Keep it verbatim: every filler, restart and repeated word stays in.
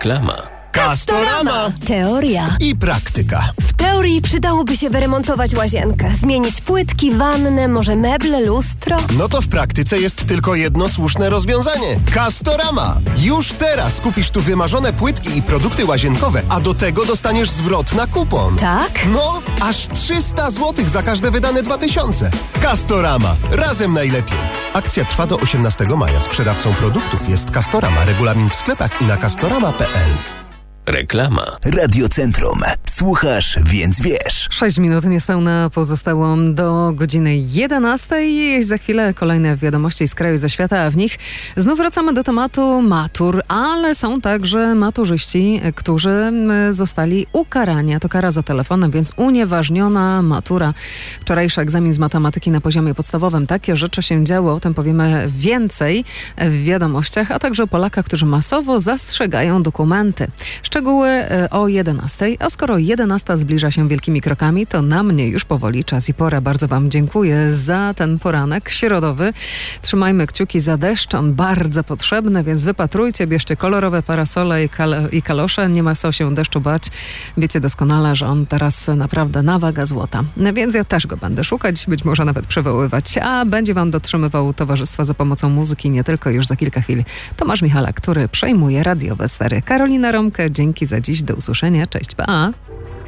Reklama. Castorama! Teoria I praktyka. W teorii przydałoby się wyremontować łazienkę, zmienić płytki, wannę, może meble, lustro. No to w praktyce jest tylko jedno słuszne rozwiązanie. Castorama! Już teraz kupisz tu wymarzone płytki i produkty łazienkowe, a do tego dostaniesz zwrot na kupon. Tak? No, aż trzysta złotych za każde wydane dwa tysiące. Castorama. Razem najlepiej. Akcja trwa do osiemnastego maja. Sprzedawcą produktów jest Castorama. Regulamin w sklepach i na castorama kropka p l. Reklama. Radiocentrum. Słuchasz, więc wiesz. Sześć minut niespełna pozostało do godziny jedenastej. Za chwilę kolejne wiadomości z kraju i ze świata, a w nich znów wracamy do tematu matur, ale są także maturzyści, którzy zostali ukarani. To kara za telefonem, więc unieważniona matura. Wczorajszy egzamin z matematyki na poziomie podstawowym. Takie rzeczy się działy, o tym powiemy więcej w wiadomościach, a także o Polakach, którzy masowo zastrzegają dokumenty. Szczegóły o jedenastej, a skoro jedenasta zbliża się wielkimi krokami, to na mnie już powoli czas i pora. Bardzo Wam dziękuję za ten poranek środowy. Trzymajmy kciuki za deszcz, on bardzo potrzebny, więc wypatrujcie, bierzcie kolorowe parasole i, kal- i kalosze. Nie ma co się deszczu bać. Wiecie doskonale, że on teraz naprawdę na wagę złota. Więc ja też go będę szukać, być może nawet przywoływać, a będzie Wam dotrzymywał towarzystwa za pomocą muzyki, nie tylko już za kilka chwil. Tomasz Michalak, który przejmuje radiowe stery. Karolina Romkę, dzięki za dziś, do usłyszenia, cześć, pa!